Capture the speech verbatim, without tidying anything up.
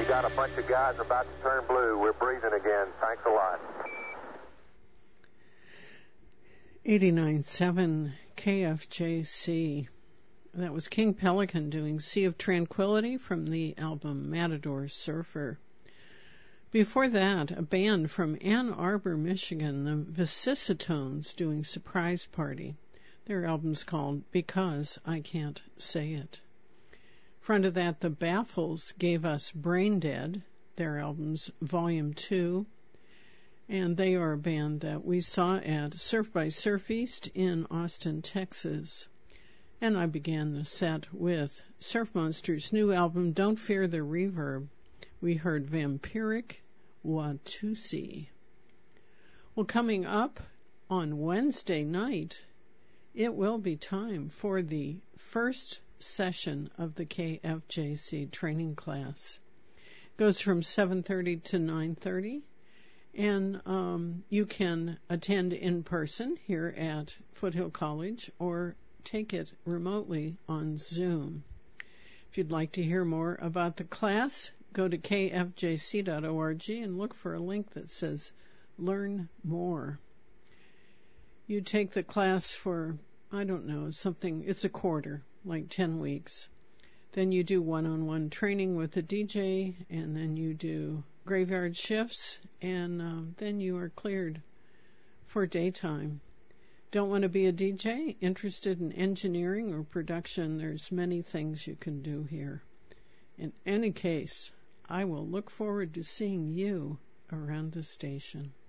You got a bunch of guys about to turn blue. We're breathing again. Thanks a lot. eighty-nine point seven K F J C. That was King Pelican doing Sea of Tranquility from the album Matador Surfer. Before that, a band from Ann Arbor, Michigan, the Vicissitones, doing Surprise Party. Their album's called Because I Can't Say It. Front of that, the Baffles gave us Brain Dead, their album's Volume two. And they are a band that we saw at Surf by Surfeast in Austin, Texas. And I began the set with Surf Monster's new album, Don't Fear the Reverb. We heard Vampiric Watusi. Well, coming up on Wednesday night, it will be time for the first session of the K F J C training class. It goes from seven thirty to nine thirty, and um, you can attend in person here at Foothill College or take it remotely on Zoom. If you'd like to hear more about the class, go to k f j c dot org and look for a link that says Learn More. You take the class for, I don't know, something, it's a quarter, like ten weeks. Then you do one-on-one training with the D J, and then you do graveyard shifts, and um, then you are cleared for daytime. Don't want to be a D J? Interested in engineering or production? There's many things you can do here. In any case, I will look forward to seeing you around the station.